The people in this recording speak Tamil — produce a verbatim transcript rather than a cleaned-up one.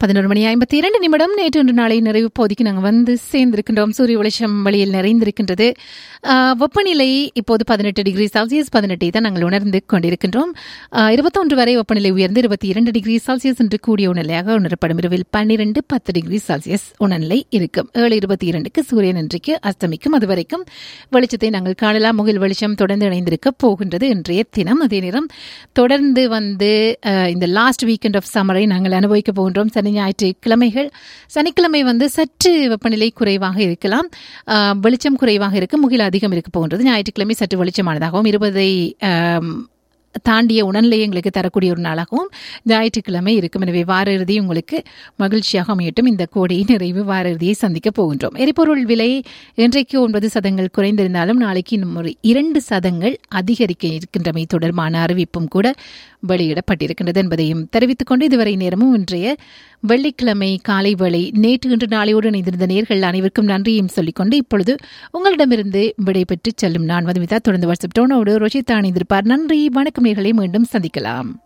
பதினொரு மணி ஐம்பத்தி இரண்டு நிமிடம் நேற்று இன்று நாளை நிறைவு பகுதிக்கு நாங்கள் வந்து சேர்ந்திருக்கின்றோம். சூரிய வெளிச்சம் வழியில் நிறைந்திருக்கின்றது. வெப்பநிலை இப்போது பதினெட்டு டிகிரி செல்சியஸ் பதினெட்டை தான் நாங்கள் உணர்ந்து கொண்டிருக்கின்றோம். இருபத்தொன்று வரை வெப்பநிலை உயர்ந்து இருபத்தி இரண்டு டிகிரி செல்சியஸ் என்று கூடிய உணர்நிலையாக உணரப்படும். இரவில் பன்னிரண்டு பத்து டிகிரி செல்சியஸ் உணர்நிலை இருக்கும். ஏழு இருபத்தி இரண்டுக்கு சூரியன் இன்றைக்கு அஸ்தமிக்கும். அது வரைக்கும் வெளிச்சத்தை நாங்கள் காணலாம். முகில் வெளிச்சம் தொடர்ந்து இணைந்திருக்க போகின்றது இன்றைய தினம். அதே நேரம் தொடர்ந்து வந்து இந்த லாஸ்ட் வீக்கெண்ட் ஆஃப் சம்மரை நாங்கள் அனுபவிக்க போகின்றோம். சனி ஞாயிற்று கிழமைகள் சனிக்கிழமை வந்து சற்று வெப்பநிலை குறைவாக இருக்கலாம், வெளிச்சம் குறைவாக இருக்கும், முகில் அதிகம் இருக்க போகின்றது. ஞாயிற்றுக்கிழமை சற்று வெளிச்சமானதாகவும் இருபதை தாண்டிய உணர்நிலை எங்களுக்கு தரக்கூடிய ஒரு நாளாகவும் ஞாயிற்றுக்கிழமை இருக்கும். எனவே வார இறுதி உங்களுக்கு மகிழ்ச்சியாக அமையட்டும். இந்த கோடை நிறைவு வார இறுதியை சந்திக்க போகின்றோம். எரிபொருள் விலை இன்றைக்கு ஒன்பது சதங்கள் குறைந்திருந்தாலும் நாளைக்கு இன்னும் ஒரு இரண்டு சதங்கள் அதிகரிக்க இருக்கின்றமை தொடர்பான அறிவிப்பும் கூட வெளியிடப்பட்டிருக்கின்றது என்பதையும் தெரிவித்துக் கொண்டு இதுவரை நேரமும் இன்றைய வெள்ளிக்கிழமை காலை வேளை நேற்று இன்று நாளையோடு இணைந்திருந்த நேர்கள் அனைவருக்கும் நன்றியும் சொல்லிக்கொண்டு இப்பொழுது உங்களிடமிருந்து விடைபெற்று செல்லும் நான் மதுமிதா. தொடர்ந்து வாட்ஸ்அப் டோனோடு ரோஷிதா இணைந்திருப்பார். நன்றி, வணக்கம் நேர்களை மீண்டும் சந்திக்கலாம்.